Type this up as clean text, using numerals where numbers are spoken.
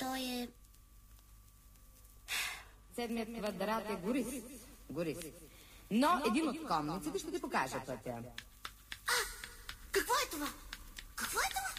Той е... Седмият квадрат е Горис. Но един от конниците ще ти покаже пътя. Какво е това? Какво е това?